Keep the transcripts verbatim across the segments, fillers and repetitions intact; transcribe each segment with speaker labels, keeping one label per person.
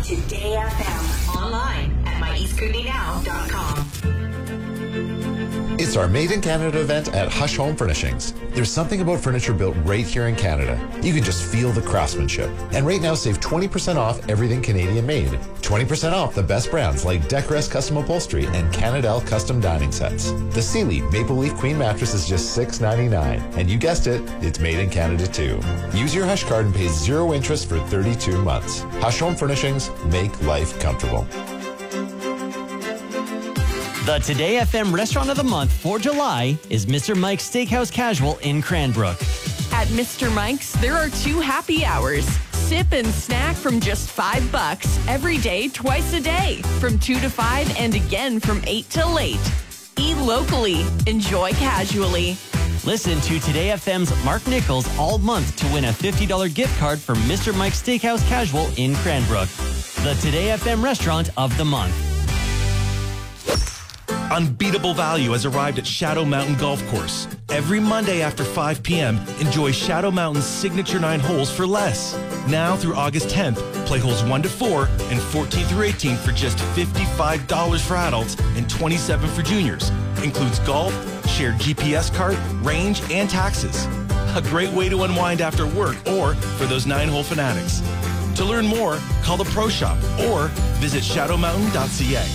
Speaker 1: Today F M. Online at my east kootenai now dot com.
Speaker 2: It's our Made in Canada event at Hush Home Furnishings. There's something about furniture built right here in Canada. You can just feel the craftsmanship. And right now, save twenty percent off everything Canadian made. twenty percent off the best brands like Decrest Custom Upholstery and Canadel Custom Dining Sets. The Sealy Maple Leaf Queen Mattress is just six ninety-nine. And you guessed it, it's made in Canada too. Use your Hush card and pay zero interest for thirty-two months. Hush Home Furnishings, make life comfortable.
Speaker 3: The Today F M Restaurant of the Month for July is Mister Mike's Steakhouse Casual in Cranbrook.
Speaker 4: At Mister Mike's, there are two happy hours. Sip and snack from just five bucks every day, twice a day, from two to five and again from eight till eight. Eat locally, enjoy casually.
Speaker 3: Listen to Today F M's Mark Nichols all month to win a fifty dollars gift card from Mister Mike's Steakhouse Casual in Cranbrook. The Today F M Restaurant of the Month.
Speaker 5: Unbeatable value has arrived at Shadow Mountain Golf Course. Every Monday after five p.m., enjoy Shadow Mountain's signature nine holes for less. Now through August tenth, play holes one to four and fourteen through eighteen for just fifty-five dollars for adults and twenty-seven dollars for juniors. Includes golf, shared G P S cart, range, and taxes. A great way to unwind after work or for those nine-hole fanatics. To learn more, call the Pro Shop or visit shadow mountain dot c a.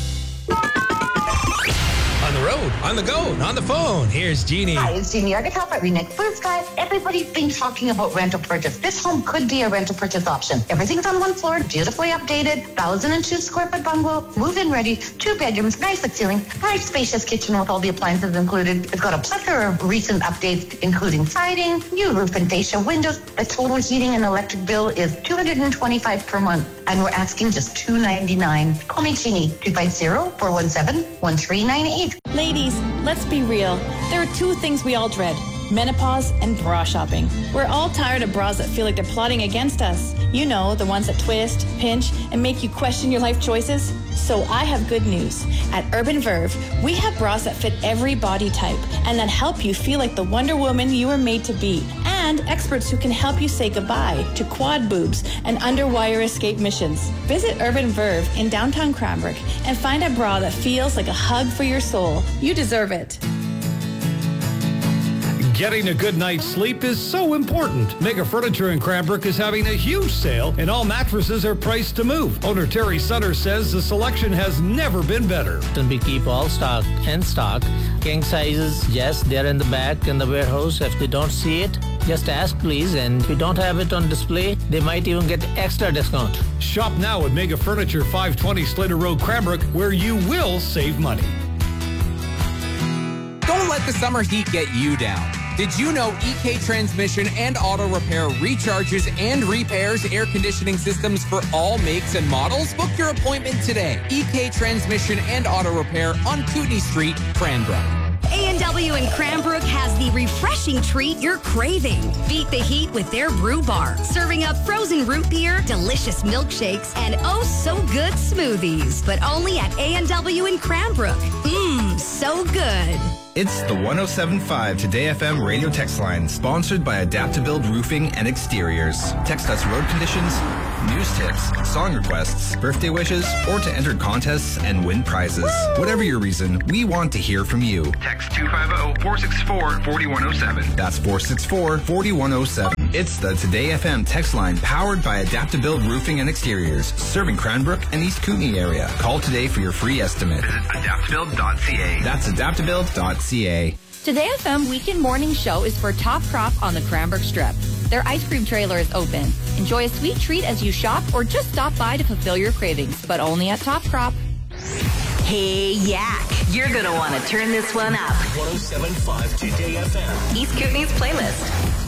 Speaker 6: On the road, on the go, on the phone. Here's Jeannie.
Speaker 7: Hi, it's Jeannie Articop at Reneg. First, guys, everybody's been talking about rental purchase. This home could be a rental purchase option. Everything's on one floor, beautifully updated, one thousand two square foot bungalow, move-in ready, two bedrooms, nice with ceiling, nice spacious kitchen with all the appliances included. It's got a plethora of recent updates, including siding, new roof and fascia windows. The total heating and electric bill is two hundred twenty-five dollars per month, and we're asking just two hundred ninety-nine dollars. Call me Jeannie, two five zero, four one seven, one three nine eight.
Speaker 8: Ladies, let's be real. There are two things we all dread: menopause and bra shopping. We're all tired of bras that feel like they're plotting against us. You know, the ones that twist, pinch, and make you question your life choices. So I have good news. At Urban Verve, we have bras that fit every body type and that help you feel like the Wonder Woman you were made to be. And experts who can help you say goodbye to quad boobs and underwire escape missions. Visit Urban Verve in downtown Cranbrook and find a bra that feels like a hug for your soul. You deserve it.
Speaker 9: Getting a good night's sleep is so important. Mega Furniture in Cranbrook is having a huge sale, and all mattresses are priced to move. Owner Terry Sutter says the selection has never been better.
Speaker 10: And we keep all stock in stock. King sizes, yes, they're in the back in the warehouse. If they don't see it, just ask, please. And if we don't have it on display, they might even get extra discount.
Speaker 9: Shop now at Mega Furniture, five twenty Slater Road, Cranbrook, where you will save money.
Speaker 11: Don't let the summer heat get you down. Did you know E K Transmission and Auto Repair recharges and repairs air conditioning systems for all makes and models? Book your appointment today. E K Transmission and Auto Repair on Kootenai Street, Cranbrook.
Speaker 1: A and W in Cranbrook has the refreshing treat you're craving. Beat the heat with their brew bar, serving up frozen root beer, delicious milkshakes, and oh so good smoothies. But only at A and W in Cranbrook. Mmm, so good.
Speaker 12: It's the one oh seven point five Today F M radio text line, sponsored by Adaptabuild Roofing and Exteriors. Text us road conditions, news tips, song requests, birthday wishes, or to enter contests and win prizes. Woo! Whatever your reason, we want to hear from you.
Speaker 13: Text two five zero, four six four, four one zero seven.
Speaker 12: That's four six four, four one zero seven. It's the Today F M text line, powered by Adaptabuild Roofing and Exteriors, serving Cranbrook and East Kootenai area. Call today for your free estimate.
Speaker 13: Visit adaptabuild dot c a.
Speaker 12: That's adaptabuild dot c a.
Speaker 14: Today F M Weekend Morning Show is for Top Crop on the Cranbrook Strip. Their ice cream trailer is open. Enjoy a sweet treat as you shop or just stop by to fulfill your cravings, but only at Top Crop.
Speaker 1: Hey, Yak, you're going to want to turn this one up.
Speaker 15: one oh seven point five Today F M.
Speaker 1: East Kootenai's playlist.